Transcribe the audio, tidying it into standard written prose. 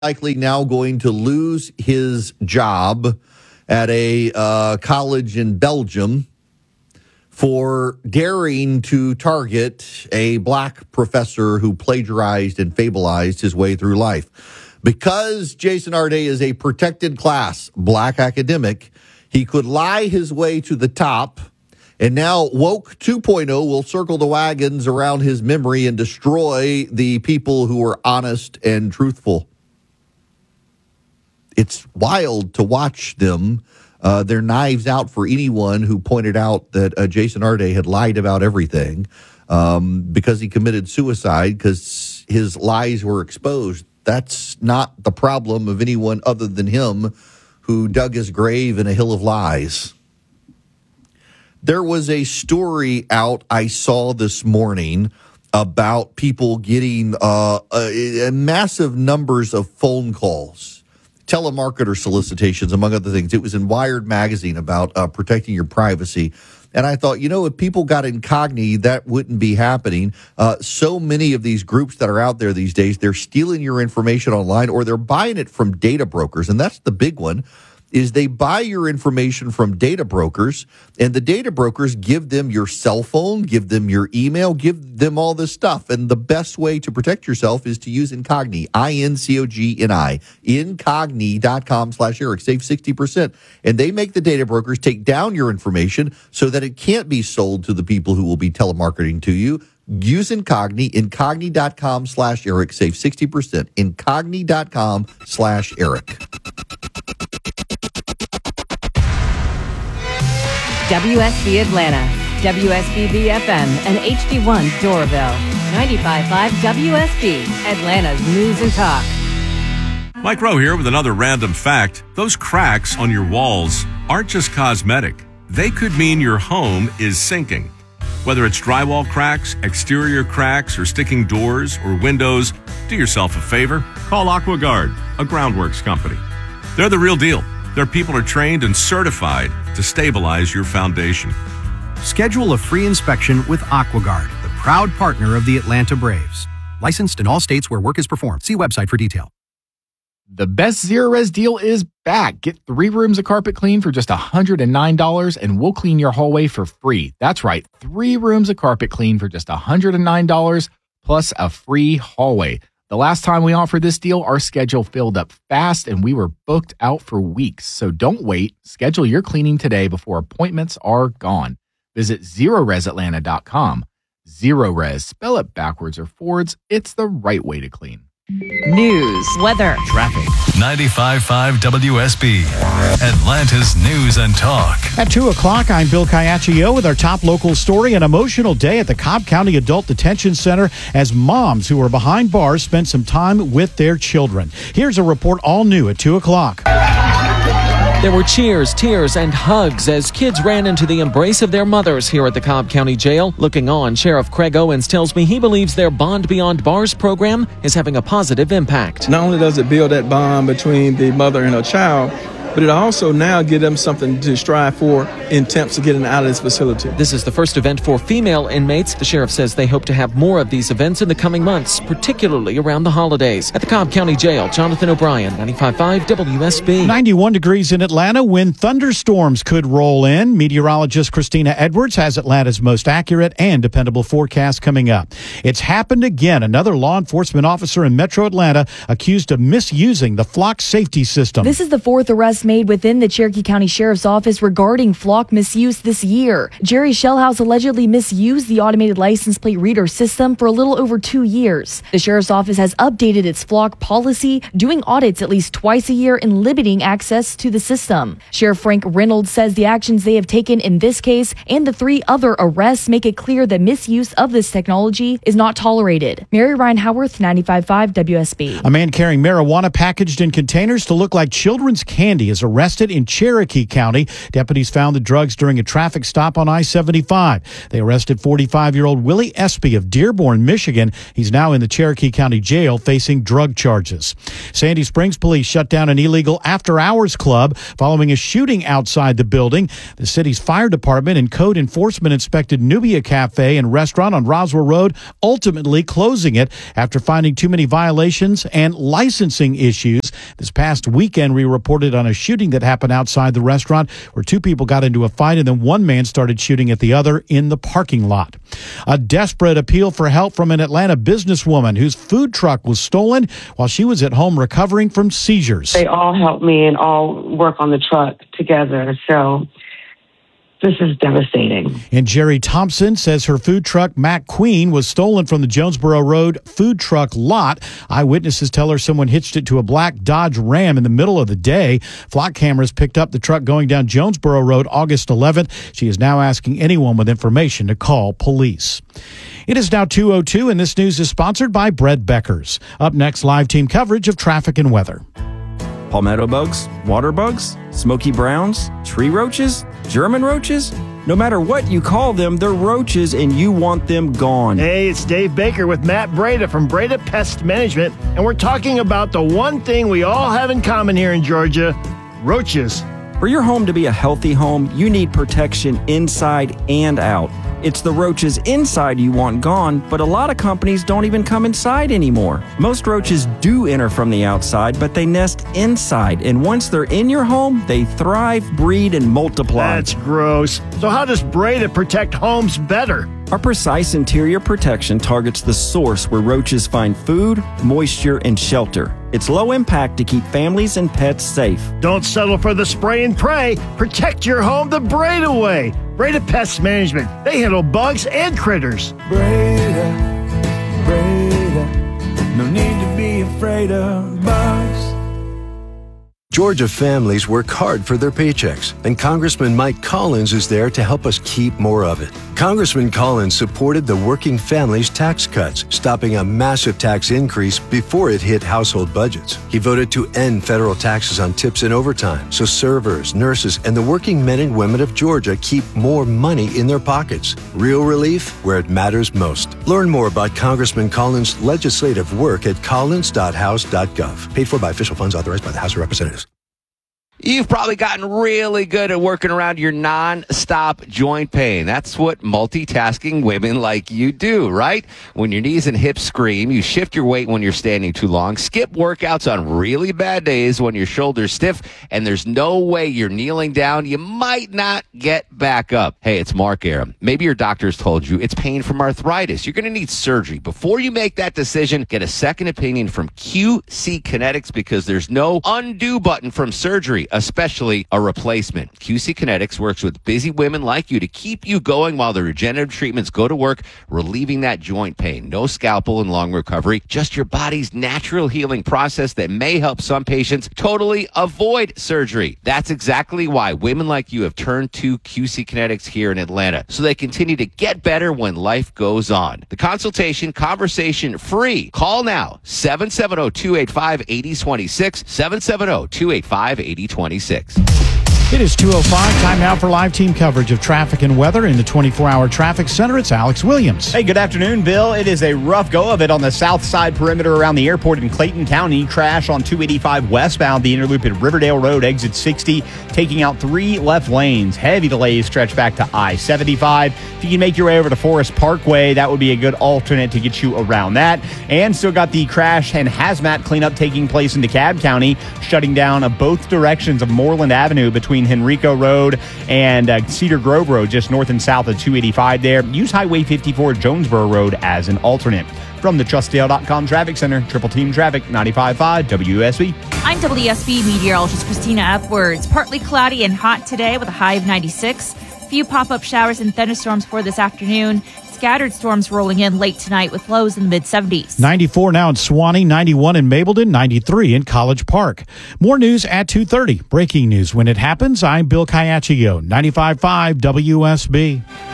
likely now going to lose his job at a college in Belgium for daring to target a black professor who plagiarized and fableized his way through life. Because Jason Arde is a protected class black academic, he could lie his way to the top, and now Woke 2.0 will circle the wagons around his memory and destroy the people who are honest and truthful. It's wild to watch them. Their knives out for anyone who pointed out that Jason Arde had lied about everything because he committed suicide because his lies were exposed. That's not the problem of anyone other than him who dug his grave in a hill of lies. There was a story out I saw this morning about people getting massive numbers of phone calls, telemarketer solicitations, among other things. It was in Wired magazine about protecting your privacy. And I thought, if people got incognito, that wouldn't be happening. So many of these groups that are out there these days, they're stealing your information online or they're buying it from data brokers. And that's the big one, is they buy your information from data brokers, and the data brokers give them your cell phone, give them your email, give them all this stuff. And the best way to protect yourself is to use Incogni, INCOGNI, Incogni.com/Eric. Save 60%. And they make the data brokers take down your information so that it can't be sold to the people who will be telemarketing to you. Use Incogni, Incogni.com/Eric. Save 60%. Incogni.com/Eric. WSB Atlanta, WSBB FM, and HD1 Doraville. 95.5 WSB, Atlanta's news and talk. Mike Rowe here with another random fact. Those cracks on your walls aren't just cosmetic. They could mean your home is sinking. Whether it's drywall cracks, exterior cracks, or sticking doors or windows, do yourself a favor. Call AquaGuard, a groundworks company. They're the real deal. Their people are trained and certified to stabilize your foundation. Schedule a free inspection with AquaGuard, the proud partner of the Atlanta Braves. Licensed in all states where work is performed. See website for detail. The best Zerorez deal is back. Get 3 rooms of carpet clean for just $109, and we'll clean your hallway for free. That's right, 3 rooms of carpet clean for just $109 plus a free hallway. The last time we offered this deal, our schedule filled up fast and we were booked out for weeks. So don't wait. Schedule your cleaning today before appointments are gone. Visit ZerorezAtlanta.com. Zerorez, spell it backwards or forwards. It's the right way to clean. News, weather, traffic. 95.5 WSB, Atlanta's news and talk. At 2 o'clock, I'm Bill Caiaccio with our top local story. An emotional day at the Cobb County Adult Detention Center as moms who are behind bars spent some time with their children. Here's a report all new at 2 o'clock. There were cheers, tears, and hugs as kids ran into the embrace of their mothers here at the Cobb County Jail. Looking on, Sheriff Craig Owens tells me he believes their Bond Beyond Bars program is having a positive impact. Not only does it build that bond between the mother and her child, but it also now gives them something to strive for in attempts to getting out of this facility. This is the first event for female inmates. The sheriff says they hope to have more of these events in the coming months, particularly around the holidays. At the Cobb County Jail, Jonathan O'Brien, 95.5 WSB. 91 degrees in Atlanta when thunderstorms could roll in. Meteorologist Christina Edwards has Atlanta's most accurate and dependable forecast coming up. It's happened again. Another law enforcement officer in Metro Atlanta accused of misusing the flock safety system. This is the 4th arrest made within the Cherokee County Sheriff's Office regarding flock misuse this year. Jerry Shellhouse allegedly misused the automated license plate reader system for a little over 2 years. The Sheriff's Office has updated its flock policy, doing audits at least twice a year and limiting access to the system. Sheriff Frank Reynolds says the actions they have taken in this case and the 3 other arrests make it clear that misuse of this technology is not tolerated. Mary Ryan Howarth, 95.5 WSB. A man carrying marijuana packaged in containers to look like children's candy is arrested in Cherokee County. Deputies found the drugs during a traffic stop on I-75. They arrested 45-year-old Willie Espy of Dearborn, Michigan. He's now in the Cherokee County Jail facing drug charges. Sandy Springs police shut down an illegal after-hours club following a shooting outside the building. The city's fire department and code enforcement inspected Nubia Cafe and restaurant on Roswell Road, ultimately closing it after finding too many violations and licensing issues. This past weekend, we reported on a shooting that happened outside the restaurant where two people got into a fight and then one man started shooting at the other in the parking lot. A desperate appeal for help from an Atlanta businesswoman whose food truck was stolen while she was at home recovering from seizures. They all help me and all work on the truck together, so this is devastating. And Jerry Thompson says her food truck, Mac Queen, was stolen from the Jonesboro Road food truck lot. Eyewitnesses tell her someone hitched it to a black Dodge Ram in the middle of the day. Flock cameras picked up the truck going down Jonesboro Road August 11th. She is now asking anyone with information to call police. It is now 2:02, and this news is sponsored by Bread Beckers. Up next, live team coverage of traffic and weather. Palmetto bugs, water bugs, smoky browns, tree roaches, German roaches? No matter what you call them, they're roaches and you want them gone. Hey, it's Dave Baker with Matt Breda from Breda Pest Management, and we're talking about the one thing we all have in common here in Georgia, roaches. For your home to be a healthy home, you need protection inside and out. It's the roaches inside you want gone, but a lot of companies don't even come inside anymore. Most roaches do enter from the outside, but they nest inside, and once they're in your home, they thrive, breed, and multiply. That's gross. So how does Breda protect homes better? Our precise interior protection targets the source where roaches find food, moisture, and shelter. It's low impact to keep families and pets safe. Don't settle for the spray and pray. Protect your home the Breda way. Breda Pest Management. They handle bugs and critters. Breda, no need to be afraid of bugs. Georgia families work hard for their paychecks, and Congressman Mike Collins is there to help us keep more of it. Congressman Collins supported the working families tax cuts, stopping a massive tax increase before it hit household budgets. He voted to end federal taxes on tips and overtime, so servers, nurses, and the working men and women of Georgia keep more money in their pockets. Real relief where it matters most. Learn more about Congressman Collins' legislative work at collins.house.gov. Paid for by official funds authorized by the House of Representatives. You've probably gotten really good at working around your non-stop joint pain. That's what multitasking women like you do, right? When your knees and hips scream, you shift your weight when you're standing too long, skip workouts on really bad days when your shoulder's stiff, and there's no way you're kneeling down. You might not get back up. Hey, it's Mark Aram. Maybe your doctor's told you it's pain from arthritis. You're going to need surgery. Before you make that decision, get a second opinion from QC Kinetics, because there's no undo button from surgery, especially a replacement. QC Kinetics works with busy women like you to keep you going while the regenerative treatments go to work, relieving that joint pain. No scalpel and long recovery, just your body's natural healing process that may help some patients totally avoid surgery. That's exactly why women like you have turned to QC Kinetics here in Atlanta, so they continue to get better when life goes on. The consultation, conversation free. Call now, 770-285-8026, 770-285-8026. It is 2:05. Time now for live team coverage of traffic and weather in the 24-hour traffic center. It's Alex Williams. Hey, good afternoon, Bill. It is a rough go of it on the south side perimeter around the airport in Clayton County. Crash on 285 westbound, the interloop at Riverdale Road, exit 60, taking out 3 left lanes. Heavy delays stretch back to I-75. If you can make your way over to Forest Parkway, that would be a good alternate to get you around that. And still got the crash and hazmat cleanup taking place in DeKalb County, shutting down both directions of Moreland Avenue between Henrico Road and Cedar Grove Road, just north and south of 285 there. Use Highway 54 Jonesboro Road as an alternate. From the TrustDale.com Traffic Center, Triple Team Traffic, 95.5 WSB. I'm WSB meteorologist Christina Edwards. Partly cloudy and hot today with a high of 96. Few pop-up showers and thunderstorms for this afternoon. Scattered storms rolling in late tonight with lows in the mid-70s. 94 now in Suwanee, 91 in Mableton, 93 in College Park. More news at 2:30. Breaking news when it happens. I'm Bill Caiaccio, 95.5 WSB.